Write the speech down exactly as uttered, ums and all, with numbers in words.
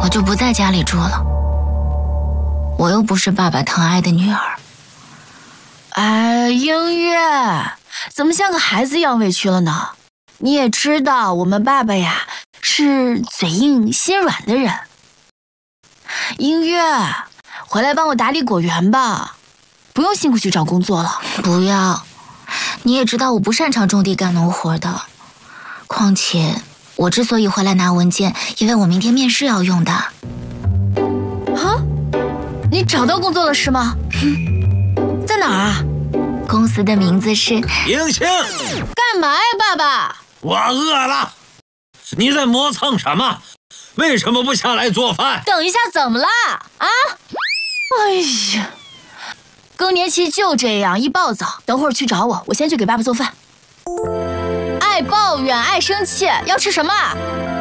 我就不在家里住了。我又不是爸爸疼爱的女儿。 哎，音乐，怎么像个孩子一样委屈了呢？你也知道，我们爸爸呀是嘴硬心软的人。音乐，回来帮我打理果园吧，不用辛苦去找工作了。 不要，你也知道我不擅长种地干农活的。况且，我之所以回来拿文件，因为我明天面试要用的。 啊？你找到工作了是吗？在哪儿啊？ 公司的名字是…… 英星， 干嘛呀，爸爸？ 我饿了。你在磨蹭什么？为什么不下来做饭？ 等一下，怎么了？啊？哎呀，更年期就这样，一暴躁。等会儿去找我，我先去给爸爸做饭。爱抱怨，爱生气，要吃什么？